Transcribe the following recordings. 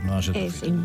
não haja dúvida. Sim.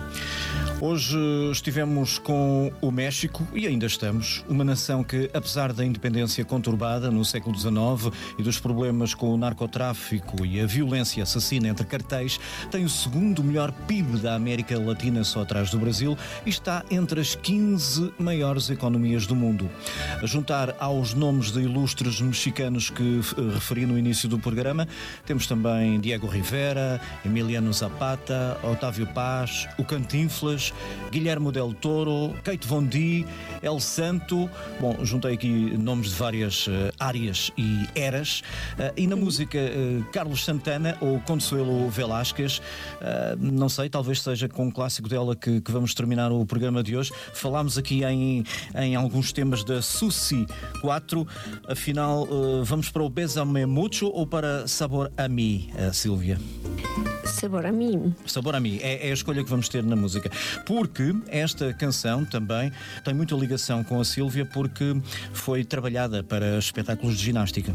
Hoje estivemos com o México e ainda estamos, uma nação que, apesar da independência conturbada no século XIX e dos problemas com o narcotráfico e a violência assassina entre cartéis, tem o segundo melhor PIB da América Latina, só atrás do Brasil, e está entre as 15 maiores economias do mundo. A juntar aos nomes de ilustres mexicanos que referi no início do programa, temos também Diego Rivera, Emiliano Zapata, Otávio Paz, o Cantinflas, Guilherme Del Toro, Kate Von D, El Santo. Bom, juntei aqui nomes de várias áreas e eras. E na música, Carlos Santana ou Consuelo Velázquez. Não sei, talvez seja com um clássico dela que vamos terminar o programa de hoje. Falámos aqui em alguns temas da Susi 4. Afinal, vamos para o Bésame Mucho ou para Sabor a Mí, Sílvia? Sabor a mim. Sabor a mim é a escolha que vamos ter na música, porque esta canção também tem muita ligação com a Sílvia, porque foi trabalhada para espetáculos de ginástica.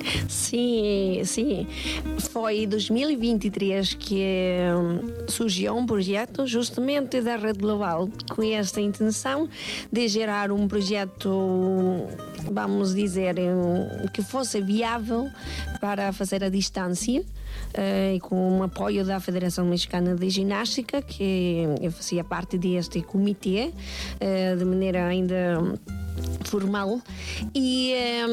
Sim. Foi em 2023 que surgiu um projeto justamente da Rede Global com esta intenção de gerar um projeto, vamos dizer, que fosse viável para fazer a distância, e com o apoio da Federação Mexicana de Ginástica, que eu fazia parte deste comitê, de maneira ainda formal, e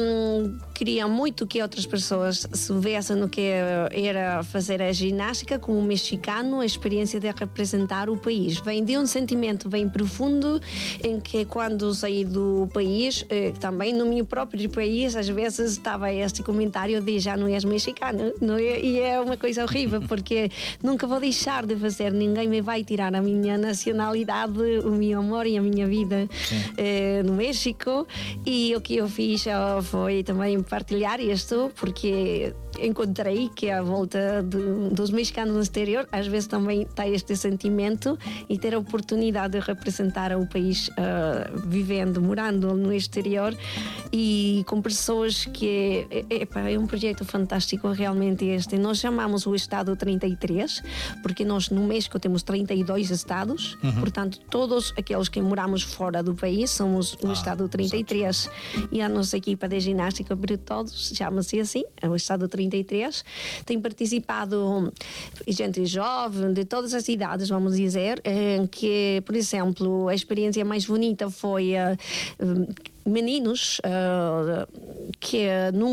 queria muito que outras pessoas soubessem no que era fazer a ginástica como mexicano, a experiência de representar o país. Vem de um sentimento bem profundo, em que quando saí do país, também no meu próprio país, às vezes estava este comentário de já não és mexicano, não é? E é uma coisa horrível, porque nunca vou deixar de fazer, ninguém me vai tirar a minha nacionalidade, o meu amor e a minha vida no México. E o que eu fiz foi também partilhar isto, porque encontrei que à volta dos mexicanos no exterior às vezes também está este sentimento, e ter a oportunidade de representar o país vivendo, morando no exterior e com pessoas que é um projeto fantástico realmente este. Nós chamamos o Estado 33 porque nós no México temos 32 estados, portanto todos aqueles que moramos fora do país somos o Estado 33, e a nossa equipa de ginástica para todos chama-se assim, é o Estado 33. Tem participado gente jovem de todas as idades, vamos dizer, que, por exemplo, a experiência mais bonita foi meninos que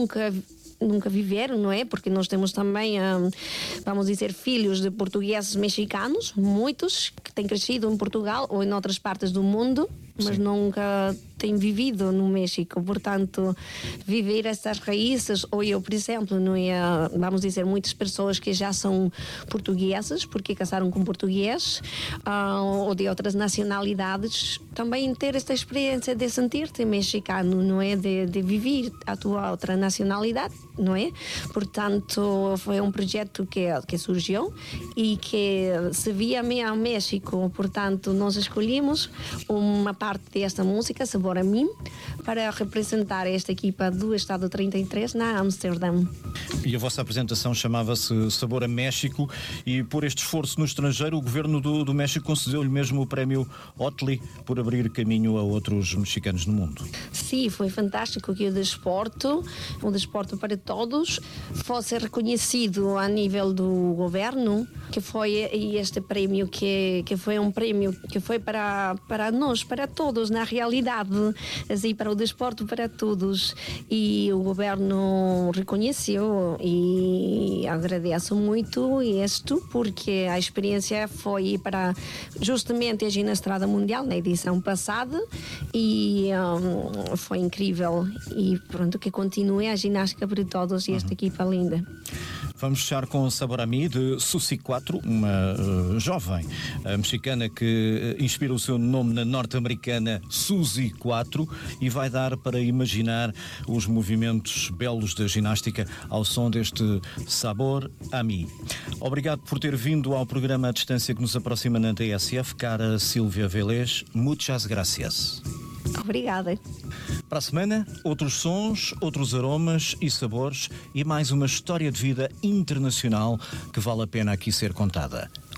nunca viveram, não é? Porque nós temos também, vamos dizer, filhos de portugueses mexicanos, muitos que têm crescido em Portugal ou em outras partes do mundo, mas nunca têm vivido no México. Portanto, viver essas raízes, ou eu, por exemplo, não é, vamos dizer, muitas pessoas que já são portuguesas porque casaram com português, ou de outras nacionalidades, também ter esta experiência de sentir-te mexicano, não é? De viver a tua outra nacionalidade, não é? Portanto, foi um projeto que surgiu e que se via ao México. Portanto, nós escolhemos uma parte desta música, Sabor a Mim, para representar esta equipa do Estado 33 na Amsterdã. E a vossa apresentação chamava-se Sabor a México, e por este esforço no estrangeiro o governo do México concedeu-lhe mesmo o prémio Otli por abrir caminho a outros mexicanos no mundo. Sim, foi fantástico que o desporto para todos, fosse reconhecido a nível do governo, que foi este prémio que foi um prémio que foi para nós, para todos, na realidade, assim, para o desporto para todos, e o governo reconheceu, e agradeço muito isto, porque a experiência foi para justamente a Ginestrada Mundial na edição passada, e foi incrível, e pronto, que continue a ginástica para todos e esta equipa linda. Vamos fechar com Sabor a Mí, de Susi 4, uma jovem mexicana que inspira o seu nome na norte-americana Suzy 4 e vai dar para imaginar os movimentos belos da ginástica ao som deste Sabor a Mí. Obrigado por ter vindo ao programa à distância que nos aproxima na TSF, cara Sílvia Velez. Muchas gracias. Obrigada. Para a semana, outros sons, outros aromas e sabores e mais uma história de vida internacional que vale a pena aqui ser contada.